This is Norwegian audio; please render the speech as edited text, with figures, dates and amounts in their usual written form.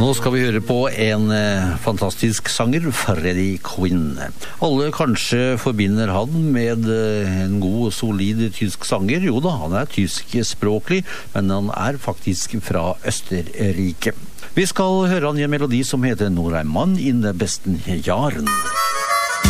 Nå skal vi høre på en fantastisk sanger, Freddie Quinn. Alle kanskje forbinder han med en god, solid tysk sanger. Jo da, han tyskspråklig, men han faktisk fra Østerrike. Vi skal høre han i en melodi som heter «Når en mann in de besten Jahren».